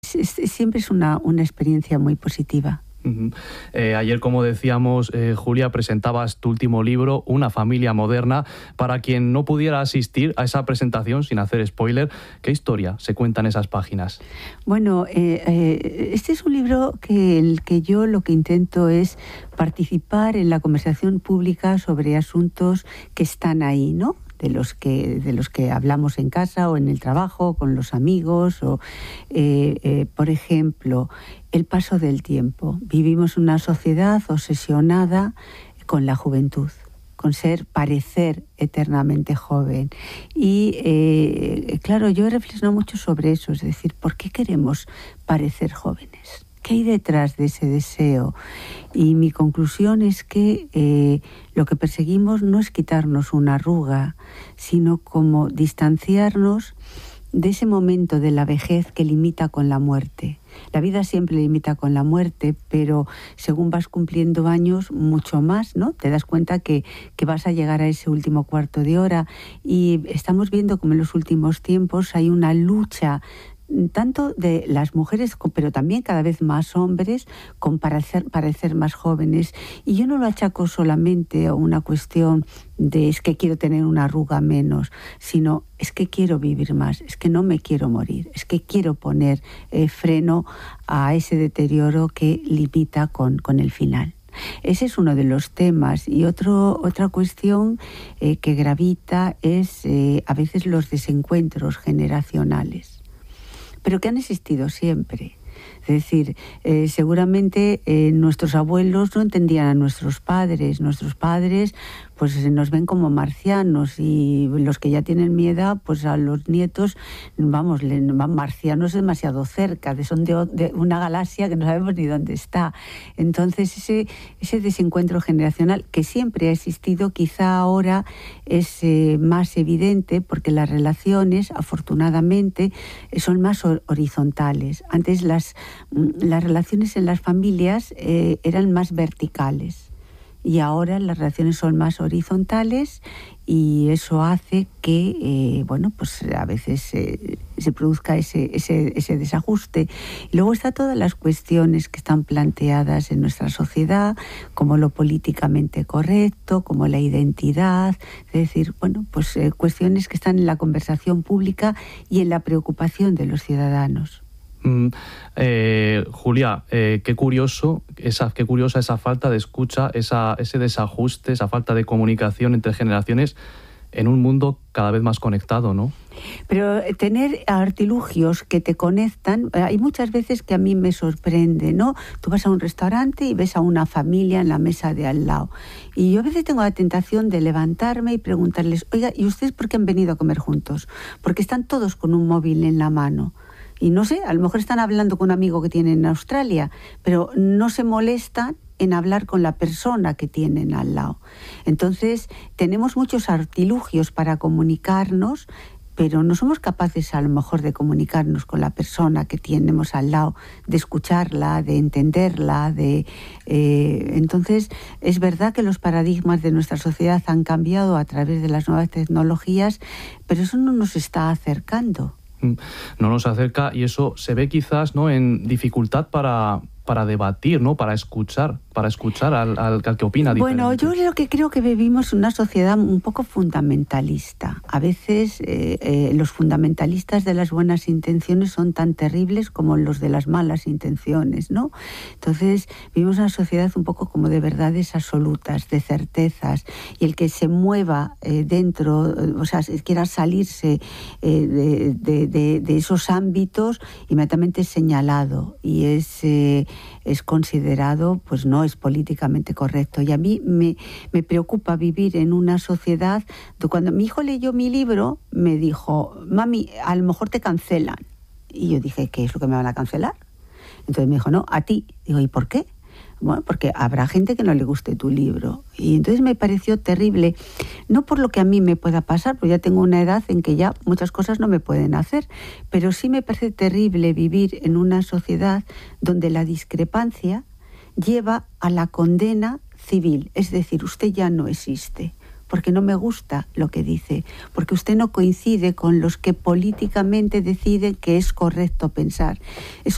siempre es una experiencia muy positiva. Ayer, como decíamos, Julia, presentabas tu último libro, Una familia moderna. Para quien no pudiera asistir a esa presentación, sin hacer spoiler, ¿qué historia se cuenta en esas páginas? Bueno, este es un libro que yo lo que intento es participar en la conversación pública sobre asuntos que están ahí, ¿no? De los que hablamos en casa o en el trabajo, con los amigos, o por ejemplo, el paso del tiempo. Vivimos una sociedad obsesionada con la juventud, con parecer eternamente joven. Y claro, yo he reflexionado mucho sobre eso, es decir, ¿por qué queremos parecer jóvenes? ¿Qué hay detrás de ese deseo? Y mi conclusión es que lo que perseguimos no es quitarnos una arruga, sino como distanciarnos de ese momento de la vejez que limita con la muerte. La vida siempre limita con la muerte, pero según vas cumpliendo años, mucho más, ¿no? Te das cuenta que vas a llegar a ese último cuarto de hora. Y estamos viendo como en los últimos tiempos hay una lucha tanto de las mujeres, pero también cada vez más hombres, con parecer más jóvenes. Y yo no lo achaco solamente a una cuestión de es que quiero tener una arruga menos, sino es que quiero vivir más, es que no me quiero morir, es que quiero poner freno a ese deterioro que limita con el final. Ese es uno de los temas. Y otra cuestión que gravita es a veces los desencuentros generacionales, pero que han existido siempre. Es decir, seguramente nuestros abuelos no entendían a nuestros padres. Nuestros padres pues nos ven como marcianos, y los que ya tienen mi edad, pues a los nietos, vamos, van marcianos demasiado cerca, son de una galaxia que no sabemos ni dónde está. Entonces ese desencuentro generacional que siempre ha existido, quizá ahora es más evidente porque las relaciones, afortunadamente, son más horizontales. Antes las relaciones en las familias eran más verticales. Y ahora las relaciones son más horizontales, y eso hace que, pues a veces se produzca ese desajuste. Y luego está todas las cuestiones que están planteadas en nuestra sociedad, como lo políticamente correcto, como la identidad, es decir, pues cuestiones que están en la conversación pública y en la preocupación de los ciudadanos. Julia, qué curiosa esa falta de escucha, ese desajuste, esa falta de comunicación entre generaciones en un mundo cada vez más conectado, ¿no? Pero tener artilugios que te conectan, hay muchas veces que a mí me sorprende, ¿no? Tú vas a un restaurante y ves a una familia en la mesa de al lado, y yo a veces tengo la tentación de levantarme y preguntarles: oiga, ¿y ustedes por qué han venido a comer juntos? Porque están todos con un móvil en la mano. Y no sé, a lo mejor están hablando con un amigo que tienen en Australia, pero no se molestan en hablar con la persona que tienen al lado. Entonces, tenemos muchos artilugios para comunicarnos, pero no somos capaces a lo mejor de comunicarnos con la persona que tenemos al lado, de escucharla, de entenderla. Entonces, es verdad que los paradigmas de nuestra sociedad han cambiado a través de las nuevas tecnologías, pero eso no nos está acercando. No nos acerca, y eso se ve quizás, ¿no?, en dificultad para debatir, ¿no?, para escuchar al que opina diferente. Bueno, yo lo que creo que vivimos una sociedad un poco fundamentalista. A veces los fundamentalistas de las buenas intenciones son tan terribles como los de las malas intenciones, ¿no? Entonces vivimos una sociedad un poco como de verdades absolutas, de certezas, y el que se mueva dentro, o sea, quiera salirse de esos ámbitos, inmediatamente es señalado y es considerado, pues no es políticamente correcto. Y a mí me preocupa vivir en una sociedad de cuando mi hijo leyó mi libro, me dijo: mami, a lo mejor te cancelan. Y yo dije: ¿qué es lo que me van a cancelar? Entonces me dijo: no, a ti. Digo: ¿y por qué? Bueno, porque habrá gente que no le guste tu libro. Y entonces me pareció terrible, no por lo que a mí me pueda pasar, porque ya tengo una edad en que ya muchas cosas no me pueden hacer, pero sí me parece terrible vivir en una sociedad donde la discrepancia lleva a la condena civil. Es decir, usted ya no existe, porque no me gusta lo que dice, porque usted no coincide con los que políticamente deciden que es correcto pensar. Eso